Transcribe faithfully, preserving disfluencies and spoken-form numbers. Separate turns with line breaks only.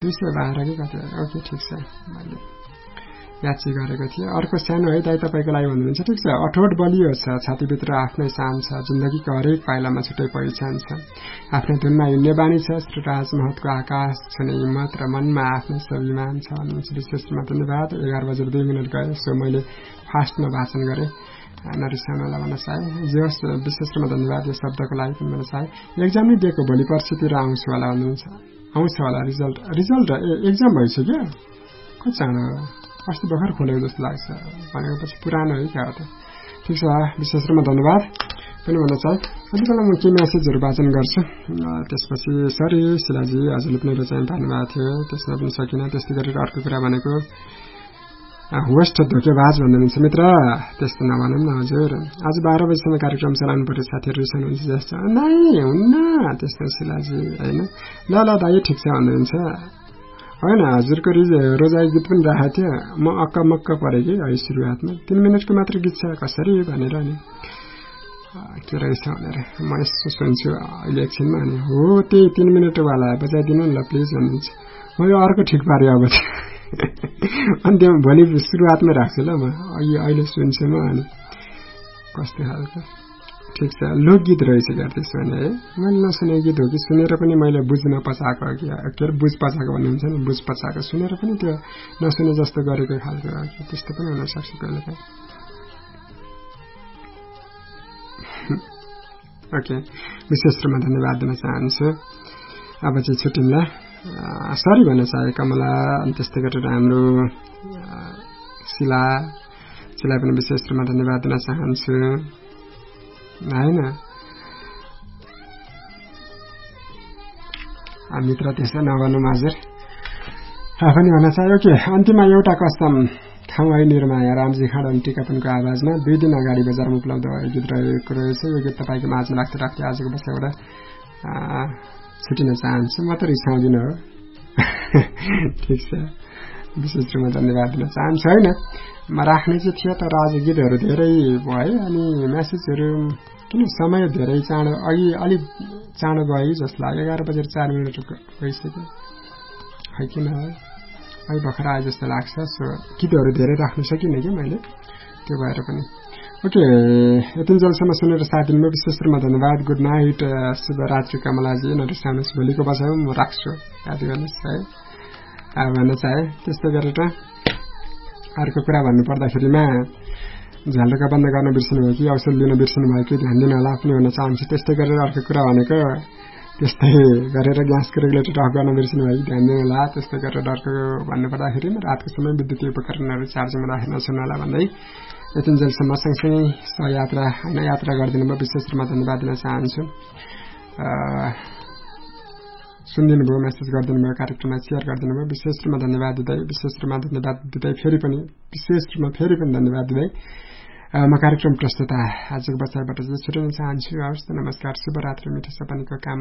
दुई सय बाह्र कि कति ओके ठिक छ मैले याद चाहिँ गरेको थिएँ। अर्को सानो है दाइ तपाईँको लागि भन्नुहुन्छ ठिक छ। अठोट बलियो छ छातीभित्र आफ्नै शान छ जिन्दगीको हरेक पाइलामा छुट्टै पहिचान छ आफ्नै धुनमा हिँड्ने बानी छ श्रीराज महतको आकाश छुने हिम्मत र मनमा आफ्नै स्वाभिमान छ भन्नुहुन्छ। विशेषमा धन्यवाद। एघार बजेर दुई मिनट गयो सो मैले फास्टमा भाषण गरेँ नरिसाउनलाई भन्न चाहे जे होस् विशेषमा धन्यवाद यो शब्दको लागि पनि भन्न चाहे। एक्जाम नै दिएको भोलि पर्सितिर आउँछु होला भन्नुहुन्छ आउँछ होला रिजल्ट रिजल्ट ए एक्जाम भइसक्यो कति चाँडो अस्ति भर्खर खोलेको जस्तो लाग्छ भनेको पछि पुरानो है क्या त ठिक छ विशेष रूपमा धन्यवाद पनि भन्न चाहे। कति बेला म के म्यासेजहरू वाचन गर्छु त्यसपछि सरी शिलाजी हजुरले पनि रोचाइ पार्नु भएको थियो त्यसमा पनि सकिनँ। त्यस्तै गरेर अर्को कुरा भनेको होस्ट धोकेबाज भन्नुहुन्छ मित्र त्यस्तो नभनौँ न हजुर आज बाह्र बजीसम्म कार्यक्रम चलाउनु पर्यो साथीहरू रिसाउनुहुन्छ जस्तो नै हुन्न त्यस्तो शिलाजी होइन ल ल दाइ ठिक छ भन्नुहुन्छ होइन हजुरको रिज रोजाइ गीत पनि राखेको थियो म अक्क मक्क परेँ कि है सुरुवातमा तीन मिनटको मात्र गीत छ कसरी भनेर नि के रहेछ भनेर म यसो सुन्छु अहिले एकछिनमा अनि हो त्यही तीन मिनटवाला बजाइदिनु नि ल प्लिज भन्नुहुन्छ म यो अर्को ठिक पारेँ अब अनि त्यो भोलि सुरुवातमै राख्छु ल म अहिले सुन्छु म अनि कस्तो खालको ठिक छ लोकगीत रहेछ क्या त्यसो भने है मैले नसुनेको गीत हो कि सुनेर पनि मैले बुझ्न पचाएको कि के अरे बुझ पचाएको भन्नुहुन्छ नि बुझ पचाएको सुनेर पनि त्यो नसुने जस्तो गरेको खालको त्यस्तो पनि हुनसक्छ कहिले काहीँ। ओके विशेष रूपमा धन्यवाद दिन चाहन्छु। अब चाहिँ छुट्टिन्ला सरी भन्न चाहे कमला अनि त्यस्तै गरेर हाम्रो शिला शिलाई पनि विशेष रूपमा धन्यवाद दिन चाहन्छु होइन मित्र त्यसो नगर्नु हजुर पनि भन्न चाहे। ओके अन्तिममा एउटा कस्टम ठाउँ है निर्माया रामजी खाँड अनि टिकापनको आवाजमा दुई दिन अगाडि बजारमा उपलब्ध भएको गीत रहेको रहेछ यो गीत तपाईँको माझमा राख्दै राख्दै आजको बसाबाट छुटिन चाहन्छु म त रिसाउँदिनँ हो ठिक छ विशेष रूपमा धन्यवाद दिन चाहन्छु होइन म राख्ने चाहिँ थियो तर आज गीतहरू धेरै भयो अनि म्यासेजहरू किन समय धेरै चाँडो अघि अलिक चाँडो गयो जस्तो लाग्यो एघार बजेर चार मिनट भइसक्यो है किन है अहिले भर्खर आए जस्तो लाग्छ सो गीतहरू धेरै राख्न सकिनँ कि मैले त्यो भएर पनि ओके यतिन्जेलसम्म सुनेर साथ दिनुभयो विशेष रूपमा धन्यवाद। गुड नाइट शुभरात्रि कमलाजी नरिसाउनुहोस् भोलिको बसाइमा म राख्छु याद गर्नुहोस् है भन्न चाहे। त्यस्तै गरेर अर्को कुरा भन्नु पर्दाखेरिमा झ्यालका बन्द गर्न बिर्सनु भयो कि औषध लिन बिर्सनु भयो कि ध्यान दिनु होला पनि भन्न चाहन्छु। त्यस्तै गरेर अर्को कुरा भनेको त्यस्तै गरेर ग्यासको रेगुलेटर अफ गर्न बिर्सनु भयो कि ध्यान दिनु होला। त्यस्तै गरेर अर्को भन्नु पर्दाखेरि रातको समय विद्युतीय उपकरणहरू चार्जमा राखेर नछुनु होला भन्दै यतिन्जेलसम्म सँगसँगै सहयात्रा होइन यात्रा गरिदिनु भयो विशेष रूपमा धन्यवाद दिन चाहन्छु। सुनिदिनु भयो मेसेज गरिदिनु भयो कार्यक्रममा सेयर गरिदिनु भयो विशेष रूपमा धन्यवाद दिँदै विशेष रूपमा धन्यवाद दिँदै फेरि पनि विशेष रूपमा फेरि पनि धन्यवाद दिँदै म कार्यक्रम प्रस्तुता आजको बसाइबाट छुट्याउन चाहन्छु। हवस् त नमस्कार शुभरात्रि मिठो सपनाको कामना।